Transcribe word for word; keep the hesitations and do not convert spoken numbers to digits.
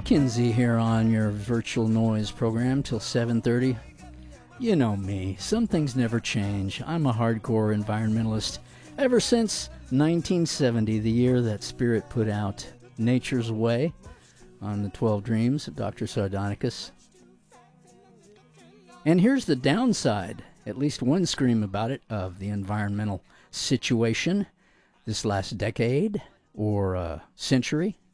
Kinsey here on your Virtual Noise program till seven thirty. You know me, some things never change. I'm a hardcore environmentalist ever since nineteen seventy, the year that Spirit put out Nature's Way on the twelve Dreams of Doctor Sardonicus. And here's the downside, at least one scream about it, of the environmental situation this last decade or uh, century.